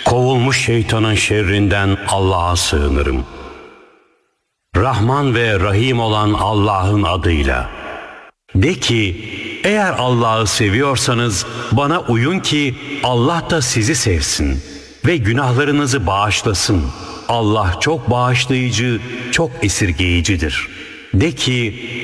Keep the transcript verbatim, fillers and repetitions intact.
Kovulmuş şeytanın şerrinden Allah'a sığınırım. Rahman ve Rahim olan Allah'ın adıyla. De ki, eğer Allah'ı seviyorsanız bana uyun ki Allah da sizi sevsin ve günahlarınızı bağışlasın. Allah çok bağışlayıcı, çok esirgeyicidir. De ki,